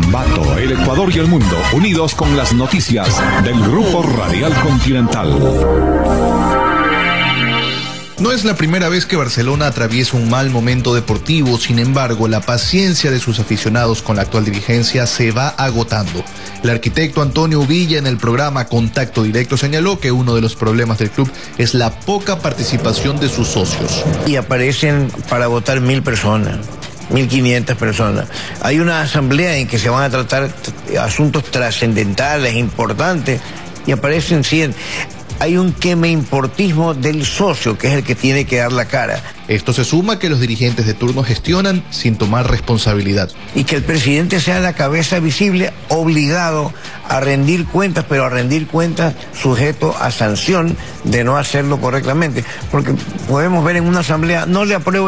Ambato, el Ecuador y el mundo, unidos con las noticias del Grupo Radial Continental. No es la primera vez que Barcelona atraviesa un mal momento deportivo, sin embargo, la paciencia de sus aficionados con la actual dirigencia se va agotando. El arquitecto Antonio Villa en el programa Contacto Directo señaló que uno de los problemas del club es la poca participación de sus socios. Y aparecen para votar 1.000 personas. 1.500 personas. Hay una asamblea en que se van a tratar asuntos trascendentales, importantes, y aparecen 100. Hay un quemeimportismo del socio, que es el que tiene que dar la cara. Esto se suma a que los dirigentes de turno gestionan sin tomar responsabilidad. Y que el presidente sea la cabeza visible, obligado a rendir cuentas, pero a rendir cuentas sujeto a sanción de no hacerlo correctamente. Porque podemos ver en una asamblea, no le apruebo